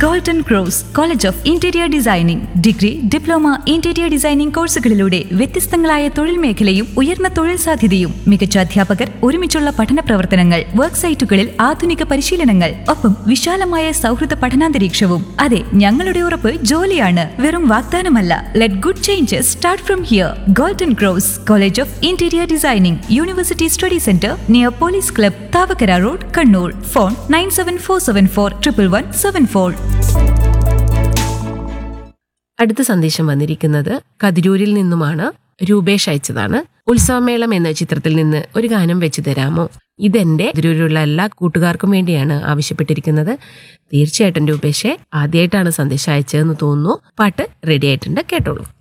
Golden cross college of interior designing degree, diploma, interior designing കോഴ്സുകളിലൂടെ വ്യത്യസ്തങ്ങളായ തൊഴിൽ മേഖലയും ഉയർന്ന തൊഴിൽ സാധ്യതയും, മികച്ച അധ്യാപകർ, ഒരുമിച്ചുള്ള പഠന പ്രവർത്തനങ്ങൾ, വർക്ക് സൈറ്റുകളിൽ ആധുനിക പരിശീലനങ്ങൾ, ഒപ്പം വിശാലമായ സൗഹൃദ പഠനാന്തരീക്ഷവും. അതെ, ഞങ്ങളുടെ ഉറപ്പ് ജോലിയാണ്, വെറും വാഗ്ദാനമല്ല. Let good changes start from here. Golden cross college of interior designing, university study centre near police club, Thavakkara road, Kannur. Phone 9747411174. അടുത്ത സന്ദേശം വന്നിരിക്കുന്നത് കതിരൂരിൽ നിന്നുമാണ്. രൂപേഷ് അയച്ചതാണ്. ഉത്സവമേളം എന്ന ചിത്രത്തിൽ നിന്ന് ഒരു ഗാനം വെച്ച് തരാമോ? ഇതെന്റെ കതിരൂരിലുള്ള എല്ലാ കൂട്ടുകാർക്കും വേണ്ടിയാണ് ആവശ്യപ്പെട്ടിരിക്കുന്നത്. തീർച്ചയായിട്ടും രൂപേഷെ, ആദ്യമായിട്ടാണ് സന്ദേശം അയച്ചതെന്ന് തോന്നുന്നു. പാട്ട് റെഡി ആയിട്ടുണ്ട്, കേട്ടോളൂ.